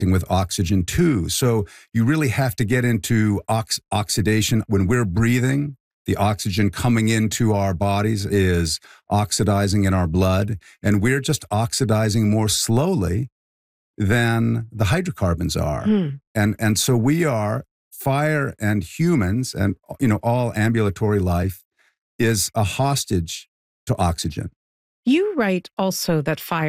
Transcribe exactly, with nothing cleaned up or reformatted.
with oxygen too. So you really have to get into ox- oxidation. When we're breathing, the oxygen coming into our bodies is oxidizing in our blood, and we're just oxidizing more slowly than the hydrocarbons are. Hmm. And, and so we are, fire and humans and, you know, all ambulatory life is a hostage to oxygen. You write also that fire